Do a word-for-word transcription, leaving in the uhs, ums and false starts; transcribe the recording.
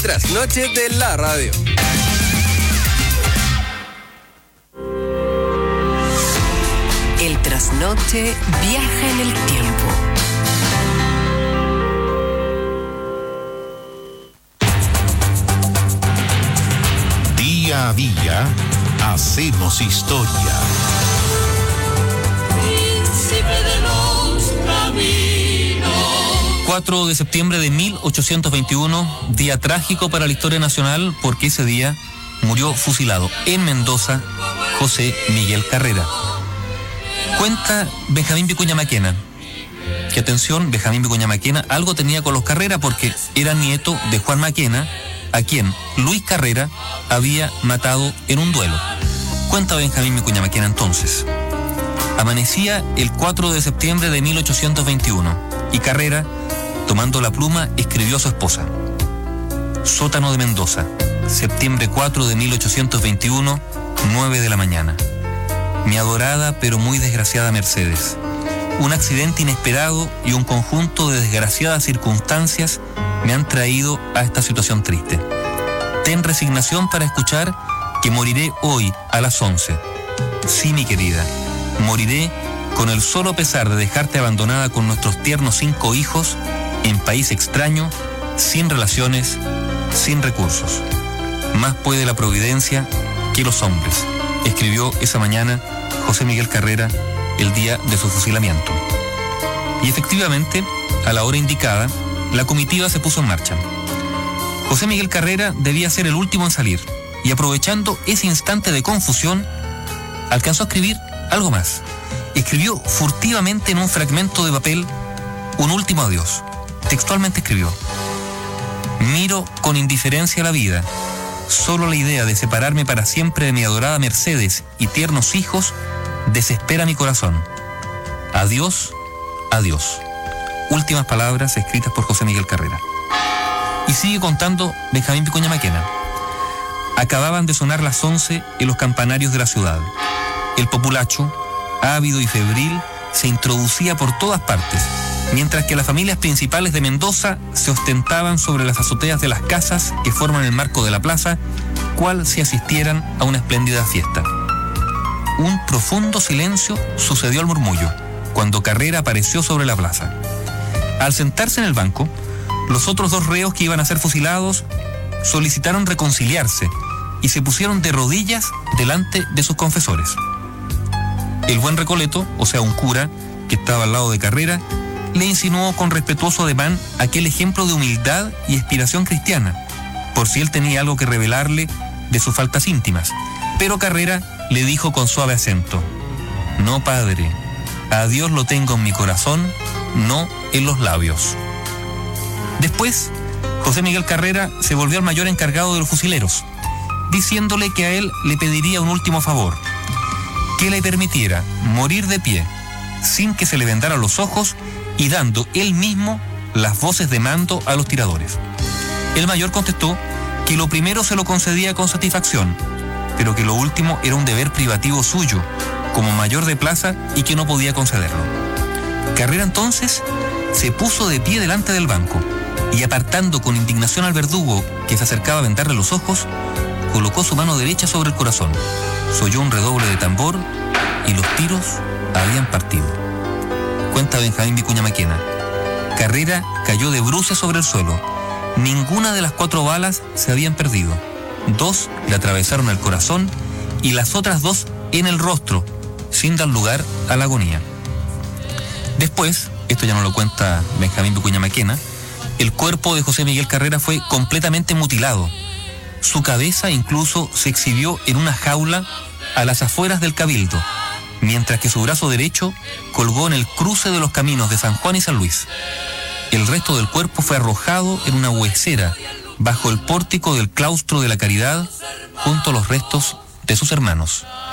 trasnoche de la radio. El trasnoche viaja en el tiempo. Día a día hacemos historia. Príncipe de los caminos. cuatro de septiembre de mil ochocientos veintiuno, día trágico para la historia nacional porque ese día murió fusilado en Mendoza José Miguel Carrera. Cuenta Benjamín Vicuña Maquena que, atención, Benjamín Vicuña Maquena algo tenía con los Carrera porque era nieto de Juan Maquena, a quien Luis Carrera había matado en un duelo. Cuenta Benjamín Vicuña Maquena entonces: amanecía el cuatro de septiembre de mil ochocientos veintiuno y Carrera, tomando la pluma, escribió a su esposa: Sótano de Mendoza, septiembre cuatro de mil ochocientos veintiuno, nueve de la mañana. Mi adorada pero muy desgraciada Mercedes, un accidente inesperado y un conjunto de desgraciadas circunstancias me han traído a esta situación triste. Ten resignación para escuchar que moriré hoy a las once. Sí, mi querida, moriré con el solo pesar de dejarte abandonada con nuestros tiernos cinco hijos en país extraño, sin relaciones, sin recursos. Más puede la providencia que los hombres, escribió esa mañana José Miguel Carrera el día de su fusilamiento. Y efectivamente, a la hora indicada, la comitiva se puso en marcha. José Miguel Carrera debía ser el último en salir, y aprovechando ese instante de confusión, alcanzó a escribir algo más. Escribió furtivamente en un fragmento de papel un último adiós. Textualmente escribió: miro con indiferencia la vida. Solo la idea de separarme para siempre de mi adorada Mercedes y tiernos hijos desespera mi corazón. Adiós, adiós. Últimas palabras escritas por José Miguel Carrera. Y sigue contando Benjamín Vicuña Maquena: acababan de sonar las once en los campanarios de la ciudad. El populacho, ávido y febril, se introducía por todas partes, mientras que las familias principales de Mendoza se ostentaban sobre las azoteas de las casas que forman el marco de la plaza, cual si asistieran a una espléndida fiesta. Un profundo silencio sucedió al murmullo cuando Carrera apareció sobre la plaza. Al sentarse en el banco, los otros dos reos que iban a ser fusilados solicitaron reconciliarse y se pusieron de rodillas delante de sus confesores. El buen Recoleto, o sea un cura que estaba al lado de Carrera, le insinuó con respetuoso ademán aquel ejemplo de humildad y aspiración cristiana, por si él tenía algo que revelarle de sus faltas íntimas. Pero Carrera le dijo con suave acento: no, padre, a Dios lo tengo en mi corazón, no en los labios. Después, José Miguel Carrera se volvió al mayor encargado de los fusileros, diciéndole que a él le pediría un último favor: que le permitiera morir de pie, sin que se le vendaran los ojos, y dando él mismo las voces de mando a los tiradores. El mayor contestó que lo primero se lo concedía con satisfacción, pero que lo último era un deber privativo suyo, como mayor de plaza, y que no podía concederlo. Carrera entonces se puso de pie delante del banco, y apartando con indignación al verdugo que se acercaba a vendarle los ojos, colocó su mano derecha sobre el corazón. Se oyó un redoble de tambor y los tiros habían partido. Cuenta Benjamín Vicuña Maquena: Carrera cayó de bruces sobre el suelo. Ninguna de las cuatro balas se habían perdido. Dos le atravesaron el corazón y las otras dos en el rostro, sin dar lugar a la agonía. Después, esto ya no lo cuenta Benjamín Vicuña Maquena, el cuerpo de José Miguel Carrera fue completamente mutilado. Su cabeza incluso se exhibió en una jaula a las afueras del Cabildo, mientras que su brazo derecho colgó en el cruce de los caminos de San Juan y San Luis. El resto del cuerpo fue arrojado en una huesera bajo el pórtico del claustro de la Caridad, junto a los restos de sus hermanos.